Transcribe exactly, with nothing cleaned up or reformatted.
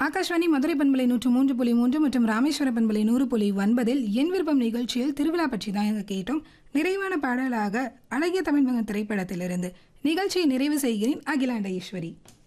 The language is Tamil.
ஆகாஷ்வாணி மதுரை பண்பலை நூற்று மூன்று புள்ளி மூன்று மற்றும் ராமேஸ்வர பண்பலை நூறு புள்ளி ஒன்பதில் என் விருப்பம் நிகழ்ச்சியில் திருவிழா பற்றி தான் கேட்டோம். நிறைவான பாடலாக அழகிய தமிழ் மகன் திரைப்படத்திலிருந்து நிகழ்ச்சியை நிறைவு செய்கிறேன். அகிலாண்ட ஈஸ்வரி.